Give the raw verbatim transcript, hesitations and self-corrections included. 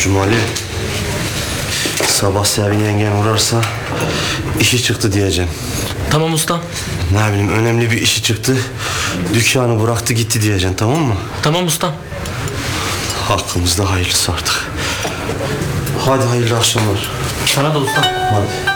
Cumali, sabah Sevin yengen uğrarsa işi çıktı diyeceğim. Tamam usta. Ne bileyim, önemli bir işi çıktı, dükkanı bıraktı gitti diyeceksin, tamam mı? Tamam usta. Hakkımızda hayırlısı artık. Hadi hayırlı akşamlar. Sana da usta. Hadi.